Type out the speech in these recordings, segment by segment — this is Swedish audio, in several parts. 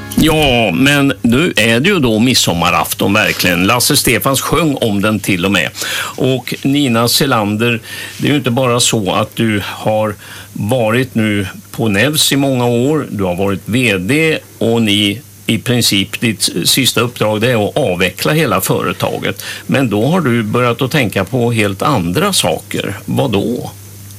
Ja, men nu är det ju då midsommarafton verkligen. Lasse Stefans sjöng om den till och med. Och Nina Selander, det är ju inte bara så att du har varit nu på Nevs i många år. Du har varit vd och ni i princip ditt sista uppdrag det är att avveckla hela företaget. Men då har du börjat att tänka på helt andra saker. Vad då?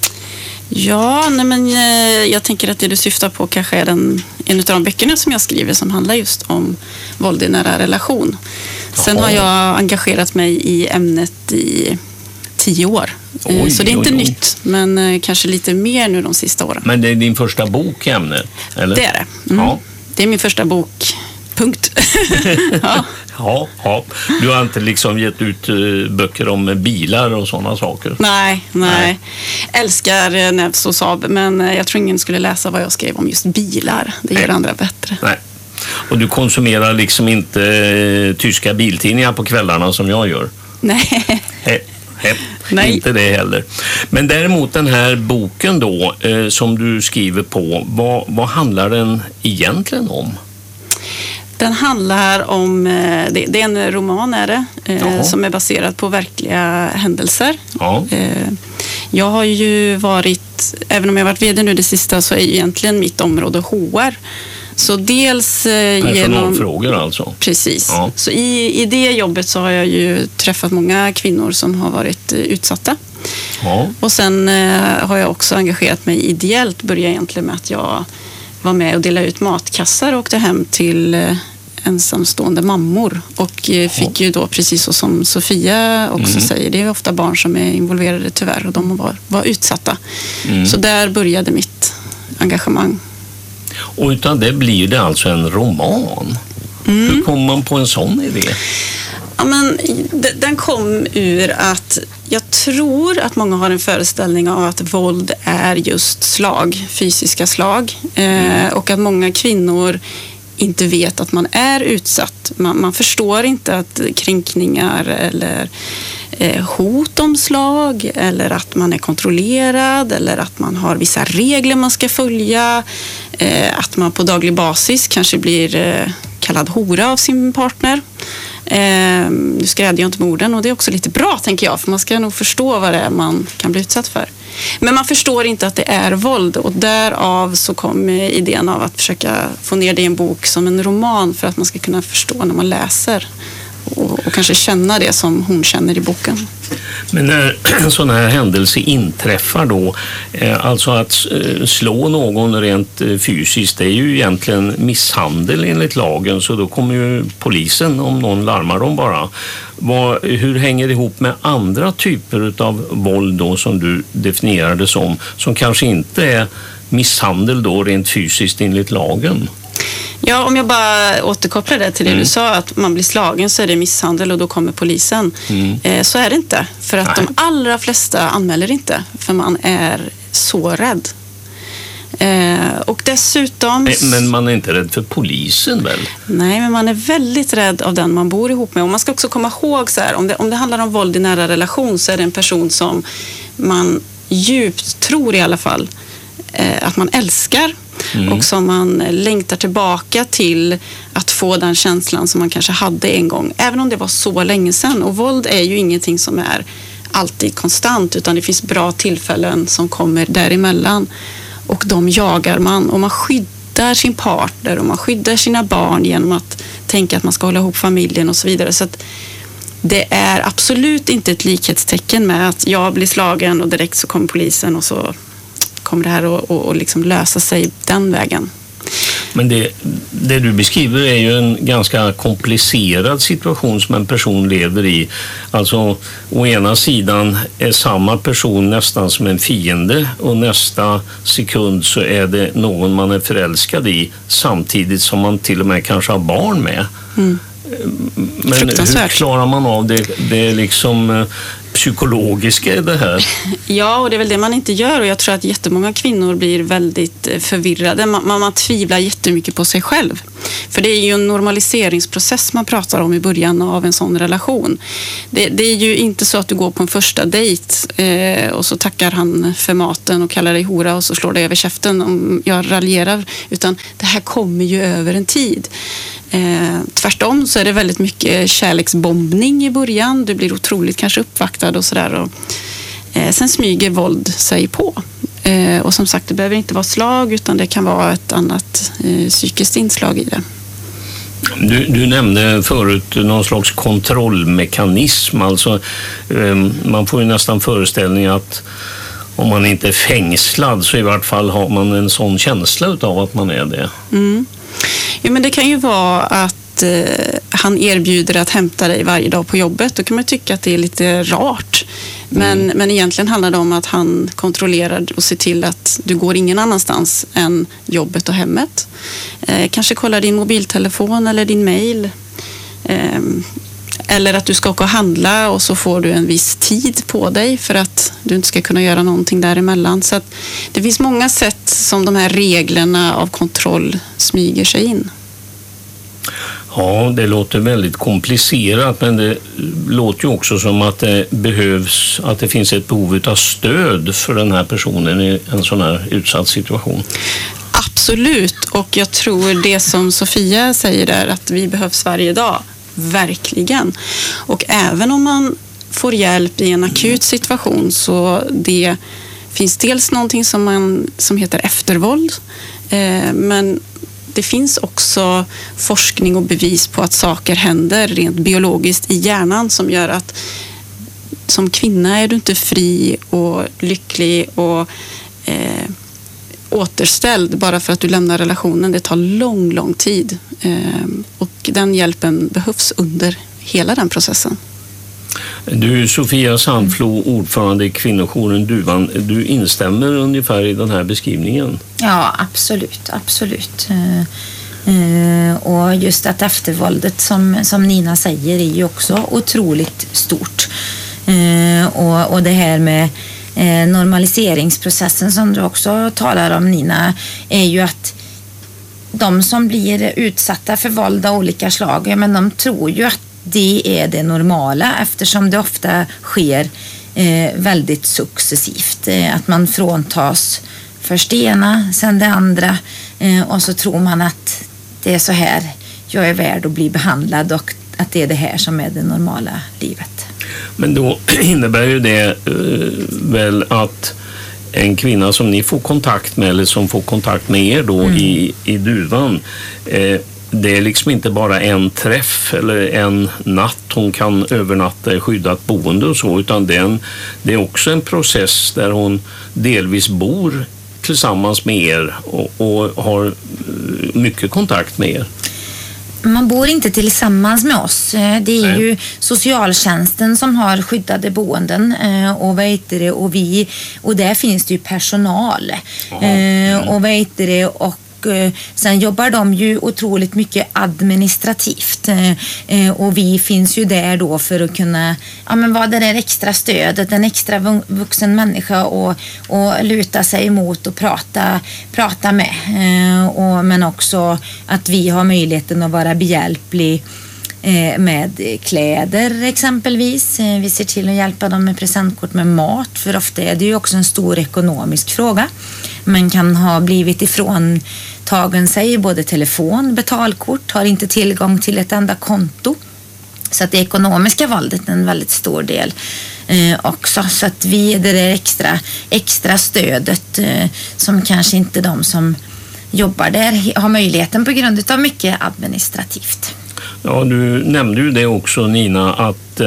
Ja, nej men jag tänker att det du syftar på kanske är en av de böckerna som jag skriver som handlar just om våld i nära relation. Sen har jag engagerat mig i ämnet i 10 år. Så det är inte nytt, men kanske lite mer nu de sista åren. Men det är din första bok i ämnet, eller? Det är det. Mm. Ja. Det är min första bok. Punkt. Ja. Ja. Du har inte liksom gett ut böcker om bilar och sådana saker? Nej. Älskar Nevs och Saab, men jag tror ingen skulle läsa vad jag skrev om just bilar. Det gör andra bättre. Nej. Och du konsumerar liksom inte tyska biltidningar på kvällarna som jag gör? Nej. Nej. Inte det heller. Men däremot den här boken då som du skriver på, vad handlar den egentligen om? Den handlar om, det är en roman är det, som är baserad på verkliga händelser. Ja. Jag har ju varit, även om jag har varit vd nu det sista, så är ju egentligen mitt område HR. Så dels personalfrågor alltså. Precis. Ja. Så i det jobbet så har jag ju träffat många kvinnor som har varit utsatta. Ja. Och sen har jag också engagerat mig ideellt. Började egentligen med att jag var med och delade ut matkassar och åkte hem till ensamstående mammor och fick ju då, precis så som Sofia också säger, det är ofta barn som är involverade tyvärr och de var utsatta. Så där började mitt engagemang. Och utan det blir det alltså en roman. Hur kom man på en sån idé? Ja, men den kom ur att jag tror att många har en föreställning av att våld är just slag, fysiska slag. Och att många kvinnor inte vet att man är utsatt. Man förstår inte att kränkningar eller hot om slag eller att man är kontrollerad eller att man har vissa regler man ska följa. Att man på daglig basis kanske blir kallad hora av sin partner. Nu skrädde jag inte med orden och det är också lite bra tänker jag, för man ska nog förstå vad det är man kan bli utsatt för. Men man förstår inte att det är våld och därav så kom idén av att försöka få ner det i en bok som en roman för att man ska kunna förstå när man läser och kanske känna det som hon känner i boken. Men när sådana här händelser inträffar då, alltså att slå någon rent fysiskt, det är ju egentligen misshandel enligt lagen, så då kommer ju polisen om någon larmar dem bara. Hur hänger det ihop med andra typer av våld då som du definierade som kanske inte är misshandel då rent fysiskt enligt lagen? Ja, om jag bara återkopplar det till det du sa, att man blir slagen så är det misshandel och då kommer polisen. Så är det inte. För att de allra flesta anmäler inte. För man är så rädd. Och dessutom... Men man är inte rädd för polisen väl? Nej, men man är väldigt rädd av den man bor ihop med. Och man ska också komma ihåg så här, om det handlar om våld i nära relation så är det en person som man djupt tror i alla fall att man älskar. Och som man längtar tillbaka till att få den känslan som man kanske hade en gång. Även om det var så länge sedan. Och våld är ju ingenting som är alltid konstant. Utan det finns bra tillfällen som kommer däremellan. Och de jagar man. Och man skyddar sin partner. Och man skyddar sina barn genom att tänka att man ska hålla ihop familjen och så vidare. Så att det är absolut inte ett likhetstecken med att jag blir slagen och direkt så kommer polisen och så kommer det här och liksom lösa sig den vägen. Men det du beskriver är ju en ganska komplicerad situation som en person lever i. Alltså å ena sidan är samma person nästan som en fiende och nästa sekund så är det någon man är förälskad i samtidigt som man till och med kanske har barn med. Men hur klarar man av det är liksom psykologiska i det här. Ja, och det är väl det man inte gör, och jag tror att jättemånga kvinnor blir väldigt förvirrade. Man tvivlar jättemycket på sig själv. För det är ju en normaliseringsprocess man pratar om i början av en sån relation. Det är ju inte så att du går på en första dejt och så tackar han för maten och kallar dig hora och så slår det över käften om jag raljerar, utan det här kommer ju över en tid. Tvärtom så är det väldigt mycket kärleksbombning i början. Du blir otroligt kanske uppvaktad och sådär, och sen smyger våld sig på. Och som sagt, det behöver inte vara slag, utan det kan vara ett annat psykiskt inslag i det. Du nämnde förut någon slags kontrollmekanism. Alltså, man får ju nästan föreställningen att om man inte är fängslad så i vart fall har man en sån känsla av att man är det. Mm. Ja, men det kan ju vara att han erbjuder att hämta dig varje dag på jobbet. Då kan man tycka att det är lite rart. Men egentligen handlar det om att han kontrollerar och ser till att du går ingen annanstans än jobbet och hemmet. Kanske kollar din mobiltelefon eller din mail. Eller att du ska åka och handla och så får du en viss tid på dig för att du inte ska kunna göra någonting däremellan. Så att det finns många sätt som de här reglerna av kontroll smyger sig in. Ja, det låter väldigt komplicerat, men det låter ju också som att det finns ett behov av stöd för den här personen i en sån här utsatt situation. Absolut, och jag tror det som Sofia säger där, att vi behövs varje dag. Verkligen. Och även om man får hjälp i en akut situation, så det finns dels någonting som heter eftervåld, men det finns också forskning och bevis på att saker händer rent biologiskt i hjärnan som gör att som kvinna är du inte fri och lycklig och återställd bara för att du lämnar relationen. Det tar lång tid, och den hjälpen behövs under hela den processen. Du, Sofia Sandflo, ordförande i kvinnojouren Duvan, du instämmer ungefär i den här beskrivningen? Ja, absolut. Och just att eftervåldet som Nina säger är ju också otroligt stort. Och det här med normaliseringsprocessen som du också talar om, Nina, är ju att de som blir utsatta för våld av olika slag, men de tror ju att det är det normala, eftersom det ofta sker väldigt successivt. Att man fråntas först det ena, sen det andra, och så tror man att det är så här jag är värd att bli behandlad och att det är det här som är det normala livet. Men då innebär ju det väl att en kvinna som ni får kontakt med, eller som får kontakt med er då i Duvan, det är liksom inte bara en träff eller en natt hon kan övernatta i skyddat boende och så, utan det är också en process där hon delvis bor tillsammans med er och har mycket kontakt med er. Man bor inte tillsammans med oss. Det är ju socialtjänsten som har skyddade boenden, och och där finns det ju personal. Och sen jobbar de ju otroligt mycket administrativt, och vi finns ju där då för att kunna vara det där extra stödet, en extra vuxen människa och luta sig emot och prata med, men också att vi har möjligheten att vara behjälplig med kläder exempelvis. Vi ser till att hjälpa dem med presentkort, med mat, för ofta är det ju också en stor ekonomisk fråga. Man kan ha blivit ifråntagen sig både telefon, betalkort, har inte tillgång till ett enda konto. Så att det ekonomiska våldet är en väldigt stor del också. Så att vi är det där extra stödet som kanske inte de som jobbar där har möjligheten på grund av mycket administrativt. Ja, du nämnde ju det också, Nina, att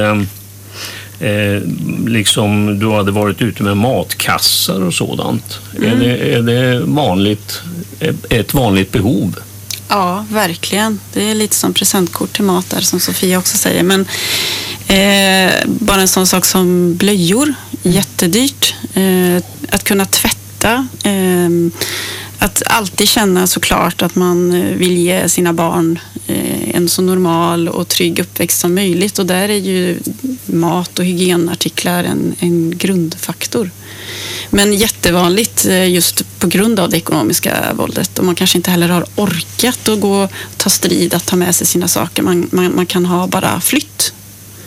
liksom du hade varit ute med matkassar och sådant. Är det ett vanligt behov? Ja, verkligen. Det är lite som presentkort till mat där, som Sofia också säger. Men bara en sån sak som blöjor, jättedyrt. Att kunna tvätta. Att alltid känna såklart att man vill ge sina barn en så normal och trygg uppväxt som möjligt. Och där är ju mat och hygienartiklar en grundfaktor. Men jättevanligt just på grund av det ekonomiska våldet. Och man kanske inte heller har orkat att gå och ta strid, att ta med sig sina saker. Man kan ha bara flytt.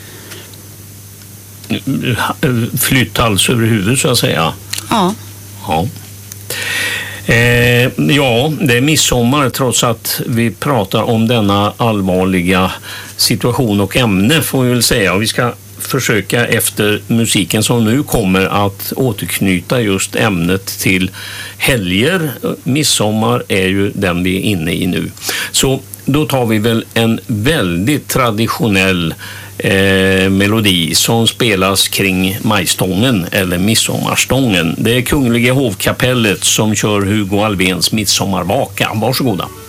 Flytt hals över huvudet så att säga? Ja. Ja. Ja, det är midsommar trots att vi pratar om denna allvarliga situation och ämne får vi väl säga. Och vi ska försöka efter musiken som nu kommer att återknyta just ämnet till helger. Midsommar är ju den vi är inne i nu. Så då tar vi väl en väldigt traditionell melodi som spelas kring majstången eller midsommarstången. Det är Kungliga hovkapellet som kör Hugo Alvéns midsommarvaka. Varsågoda.